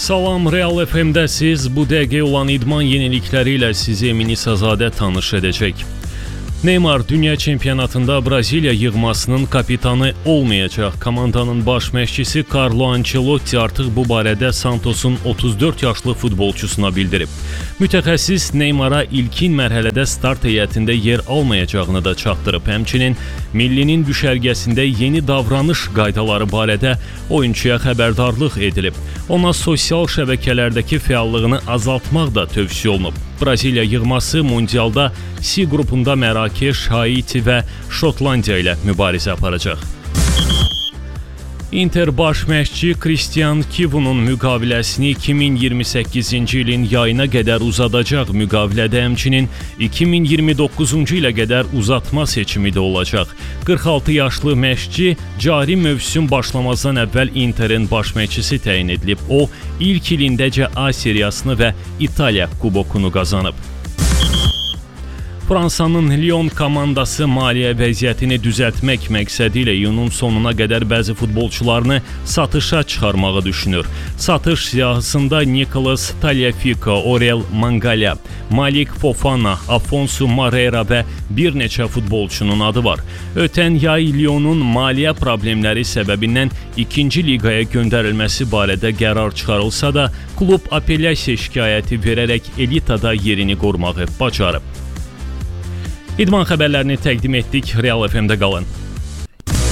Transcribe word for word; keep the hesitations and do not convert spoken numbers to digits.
Salam, Real F M-dəsiz. Bu dəqiqə olan idman yenilikləri ilə sizi Emini Sazadə tanış edəcək. Neymar dünya çempionatında Braziliya yığmasının kapitanı olmayacaq. Komandanın baş məşqçisi Carlo Ancelotti artıq bu barədə Santosun otuz dörd yaşlı futbolçusuna bildirib. Mütəxəssis Neymara ilkin mərhələdə start heyətində yer almayacağını da çatdırıb. Həmçinin millinin düşərgəsində yeni davranış qaydaları barədə oyunçuya xəbərdarlıq edilib. Ona sosial şəbəkələrdəki fəallığını azaltmaq da tövsiyə olunub. Braziliya yığması mundialda C qrupunda Mərakeş, Haiti və Şotlandiya ilə mübarizə aparacaq. Inter baş məşqçi Christian Kivunun müqaviləsini iki min iyirmi səkkizinci ilin yayına qədər uzadacaq. Müqavilədə həmçinin iki min iyirmi doqquzuncu ilə qədər uzatma seçimi də olacaq. qırx altı yaşlı məşqçi cari mövsüm başlamazdan əvvəl Interin baş məşqçisi təyin edilib. O, ilk ilindəcə A seriyasını və İtaliya kubokunu qazanıb. Fransanın Lyon komandası maliyyə vəziyyətini düzəltmək məqsədi ilə iyunun sonuna qədər bəzi futbolçularını satışa çıxarmağı düşünür. Satış siyahısında Nicolas Tagliafico, Orel Mangala, Malik Fofana, Afonso Moreira və bir neçə futbolçunun adı var. Ötən yay Lyonun maliyyə problemləri səbəbindən ikinci liqaya göndərilməsi barədə qərar çıxarılsa da, klub apellyasiya şikayəti verərək elitada yerini qorumağı bacarıb. İdman xəbərlərini təqdim etdik. Real F M-də qalın.